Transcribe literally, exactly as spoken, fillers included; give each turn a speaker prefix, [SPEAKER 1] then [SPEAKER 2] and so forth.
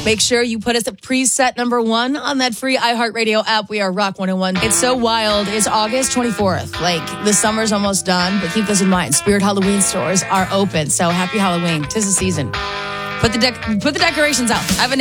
[SPEAKER 1] Make sure you put us at preset number one on that free iHeartRadio app. We are Rock one oh one. It's so wild. It's August twenty-fourth. Like, the summer's almost done, but keep this in mind. Spirit Halloween stores are open, so happy Halloween. 'Tis the season. Put the, dec- put the decorations out. I have a